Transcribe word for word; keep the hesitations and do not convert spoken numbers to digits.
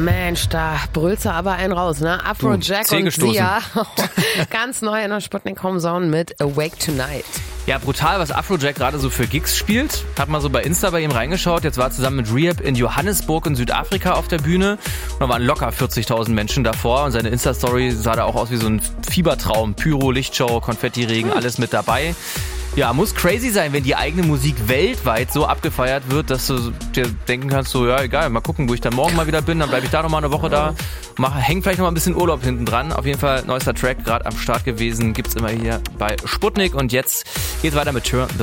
Mensch, da brüllst du aber einen raus, ne? Afrojack du, und Sia. Ganz neu in der Sputnik Homezone mit Awake Tonight. Ja, brutal, was Afrojack gerade so für Gigs spielt. Hab mal so bei Insta bei ihm reingeschaut. Jetzt war er zusammen mit Rehab in Johannesburg in Südafrika auf der Bühne. Und da waren locker vierzigtausend Menschen davor. Und seine Insta-Story sah da auch aus wie so ein Fiebertraum. Pyro, Lichtshow, Konfettiregen, hm. alles mit dabei. Ja, muss crazy sein, wenn die eigene Musik weltweit so abgefeiert wird, dass du dir denken kannst, so, ja, egal, mal gucken, wo ich dann morgen mal wieder bin, dann bleibe ich da nochmal eine Woche da, mach, häng vielleicht nochmal ein bisschen Urlaub hinten dran. Auf jeden Fall, neuester Track, gerade am Start gewesen, gibt's immer hier bei Sputnik und jetzt geht's weiter mit Turn the